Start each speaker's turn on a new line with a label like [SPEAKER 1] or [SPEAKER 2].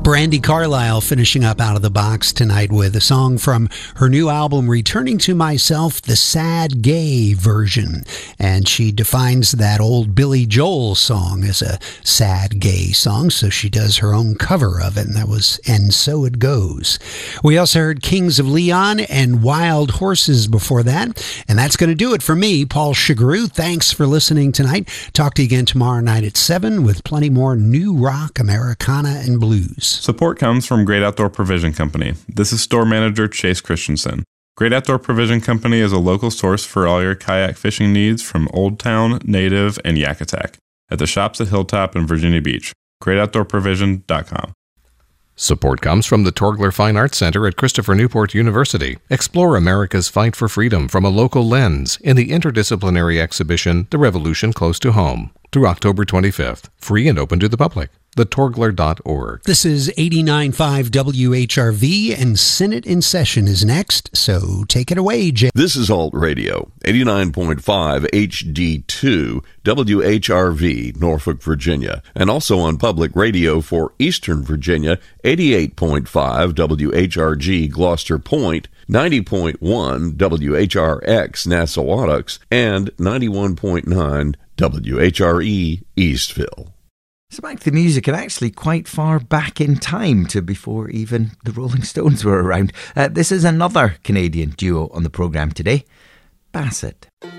[SPEAKER 1] Brandi Carlile finishing up Out of the Box tonight with a song from her new album, Returning to Myself, the sad gay version. And she defines that old Billy Joel song as a sad gay song, so she does her own cover of it, and that was And So It Goes. We also heard Kings of Leon and Wild Horses before that. And that's going to do it for me, Paul Chagru. Thanks for listening tonight. Talk to you again tomorrow night at 7 with plenty more new rock, Americana, and blues.
[SPEAKER 2] Support comes from Great Outdoor Provision Company. This is store manager Chase Christensen. Great Outdoor Provision Company is a local source for all your kayak fishing needs from Old Town, Native, and Yakutak at the shops at Hilltop and Virginia Beach. GreatOutdoorProvision.com.
[SPEAKER 3] Support comes from the Torgler Fine Arts Center at Christopher Newport University. Explore America's fight for freedom from a local lens in the interdisciplinary exhibition, The Revolution Close to Home, through October 25th. Free and open to the public. thetorgler.org.
[SPEAKER 1] This is 89.5 WHRV, and Senate in session is next, so take it away, Jay.
[SPEAKER 4] This is Alt Radio, 89.5 HD2 WHRV, Norfolk, Virginia, and also on public radio for Eastern Virginia, 88.5 WHRG, Gloucester Point, 90.1 WHRX, Nassau-Ottocks, and 91.9 WHRE, Eastville.
[SPEAKER 5] So back to the music, and actually quite far back in time to before even the Rolling Stones were around. This is another Canadian duo on the programme today, Bassett.